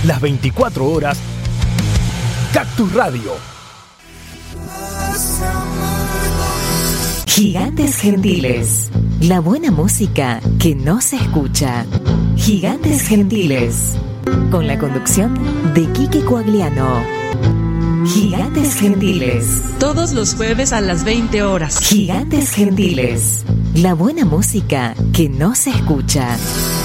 las 24 horas. Cactus Radio. Gigantes Gentiles, la buena música que no se escucha. Gigantes Gentiles, con la conducción de Quique Coagliano. Gigantes Gentiles, todos los jueves a las 20 horas. Gigantes Gentiles, la buena música que no se escucha.